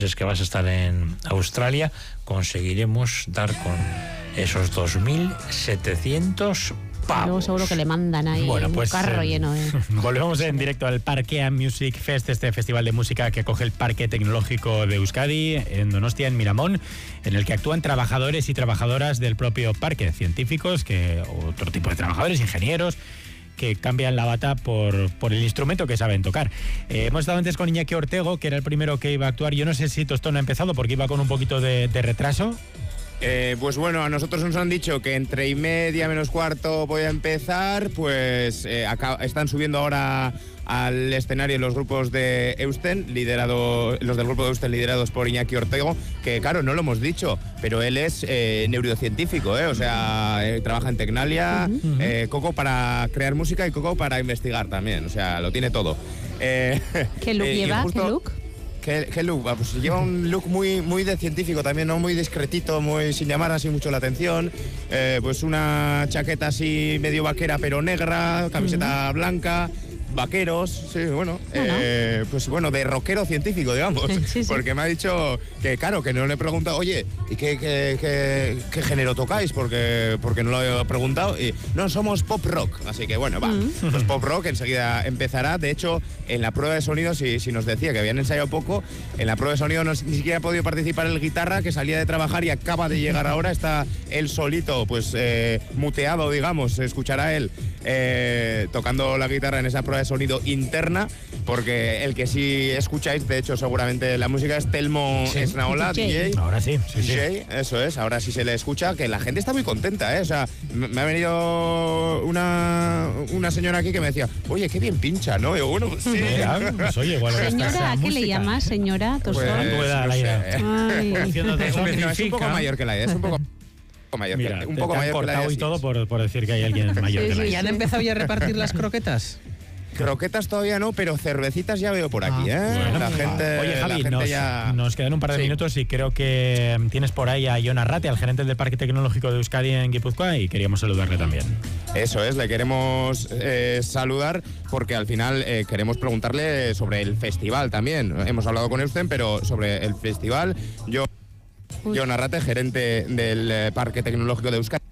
es que vas a estar en Australia, conseguiremos dar con esos 2.700 pavos. Luego seguro que le mandan ahí un carro lleno de... Volvemos en directo al Parquea Music Fest, este festival de música que acoge el Parque Tecnológico de Euskadi, en Donostia, en Miramón, en el que actúan trabajadores y trabajadoras del propio parque, científicos, otro tipo de trabajadores, ingenieros, que cambian la bata por el instrumento que saben tocar. Hemos estado antes con Iñaki Ortego, que era el primero que iba a actuar. Yo no sé si Tostón ha empezado porque iba con un poquito de retraso. Pues bueno, a nosotros nos han dicho que entre 1:30 menos cuarto voy a empezar, pues están subiendo ahora al escenario los grupos de Eusten, los del grupo de Eusten liderados por Iñaki Ortego, que claro, no lo hemos dicho, pero él es neurocientífico, o sea, trabaja en Tecnalia, Coco para crear música y Coco para investigar también, o sea, lo tiene todo. ¿Qué look lleva? ¿Qué look? ¿Qué look? Pues lleva un look muy de científico también, ¿no? Muy discretito, sin llamar así mucho la atención. Pues una chaqueta así medio vaquera pero negra, camiseta blanca, vaqueros, sí, bueno. Pues bueno, de rockero científico, digamos. Sí. Porque me ha dicho que, claro, que no le he preguntado, oye, ¿y qué género tocáis? Porque no lo he preguntado. Y no, somos pop rock. Así que bueno, va. Pues pop rock enseguida empezará. De hecho, en la prueba de sonido, si nos decía que habían ensayado poco, en la prueba de sonido ni siquiera ha podido participar el guitarra, que salía de trabajar y acaba de llegar ahora. Está él solito, pues muteado, digamos. Se escuchará él tocando la guitarra en esa prueba de sonido interna, porque el que sí escucháis, de hecho seguramente la música, es Telmo Esnaola, DJ. Ahora sí, DJ, eso es, ahora sí se le escucha, que la gente está muy contenta, o sea, me ha venido una señora aquí que me decía, oye, qué bien pincha, ¿no? Y yo, bueno, pues sí. Pues, oye, igual señora, ¿a qué le llamas, señora? Pues, no sé. Es un poco mayor que la idea, es un poco mayor. Mira, un poco mayor que la idea, y todo por decir que hay alguien mayor que la idea. ¿Y han empezado ya a repartir las croquetas? Croquetas todavía no, pero cervecitas ya veo por aquí, Bueno, la gente, oye, Javi, nos quedan un par de minutos y creo que tienes por ahí a Jon Arrate, al gerente del Parque Tecnológico de Euskadi en Guipúzcoa, y queríamos saludarle también. Eso es, le queremos saludar porque al final queremos preguntarle sobre el festival también. Hemos hablado con usted, pero sobre el festival, Jon Arrate, gerente del Parque Tecnológico de Euskadi.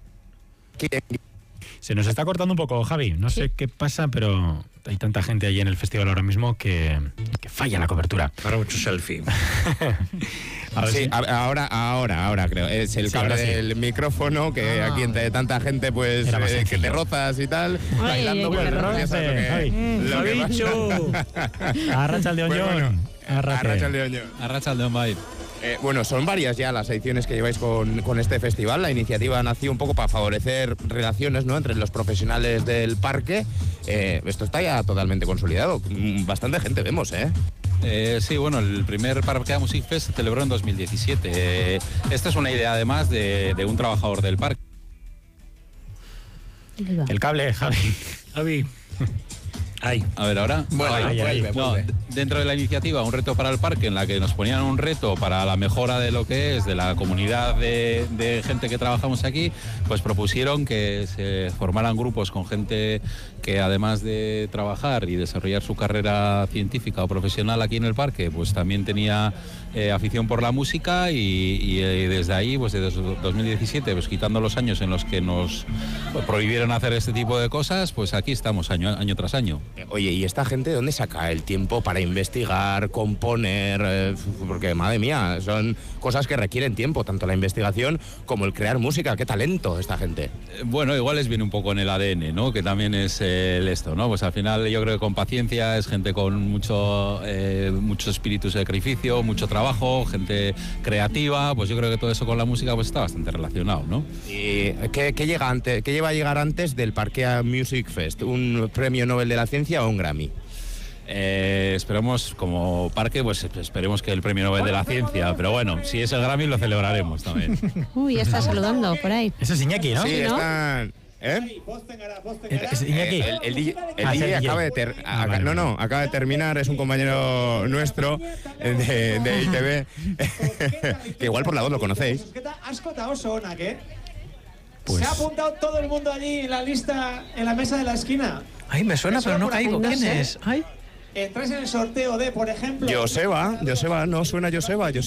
Se nos está cortando un poco, Javi. No sé qué pasa, pero hay tanta gente allí en el festival ahora mismo que falla la cobertura. Para mucho selfie. Sí, ahora creo. Es el cable del micrófono, que aquí entre tanta gente, pues, que te rozas y tal, bailando, pues, ya sabes lo que pasa. Arratsaldeon, Jon. Arratsaldeon, bai. Bueno, son varias ya las ediciones que lleváis con este festival. La iniciativa nació un poco para favorecer relaciones, ¿no?, entre los profesionales del parque. Esto está ya totalmente consolidado. Bastante gente vemos, Sí, bueno, el primer Parquea Music Fest se celebró en 2017. Esta es una idea además de un trabajador del parque. El cable, Javi. Ay. A ver, ahora. Vuelve. Dentro de la iniciativa, un reto para el parque, en la que nos ponían un reto para la mejora de lo que es, de la comunidad de gente que trabajamos aquí, pues propusieron que se formaran grupos con gente que, además de trabajar y desarrollar su carrera científica o profesional aquí en el parque, pues también tenía afición por la música y desde ahí, pues desde 2017, pues quitando los años en los que nos prohibieron hacer este tipo de cosas, pues aquí estamos año tras año. Oye, ¿y esta gente de dónde saca el tiempo para investigar, componer? Porque, madre mía, son cosas que requieren tiempo, tanto la investigación como el crear música. ¡Qué talento esta gente! Bueno, igual les viene un poco en el ADN, ¿no? Que también es esto, ¿no? Pues al final yo creo que con paciencia, es gente con mucho espíritu de sacrificio, mucho trabajo, gente creativa. Pues yo creo que todo eso con la música pues está bastante relacionado, ¿no? ¿Y qué lleva a llegar antes del Parquea Music Fest? ¿Un premio Nobel de la Ciencia o un Grammy? Esperemos, como parque, pues esperemos que el premio Nobel de la Ciencia, pero bueno, si es el Grammy lo celebraremos también. Uy, está saludando por ahí. Eso es Iñaki, ¿no? Sí, ¿no? están... ¿Es Iñaki? El DJ acaba de terminar, es un compañero nuestro de ITV, que igual por la voz lo conocéis. Pues... ¿Se ha apuntado todo el mundo allí en la lista, en la mesa de la esquina? Ay, me suena, pero no caigo. ¿Quién es? Ay. Entráis en el sorteo de, por ejemplo... Joseba, no suena Joseba.